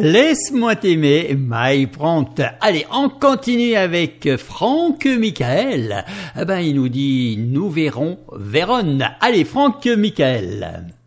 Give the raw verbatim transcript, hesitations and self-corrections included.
Laisse-moi t'aimer, my prompt. Allez, on continue avec Franck Michael. Eh ben, il nous dit, nous verrons Vérone. Allez, Franck Michael.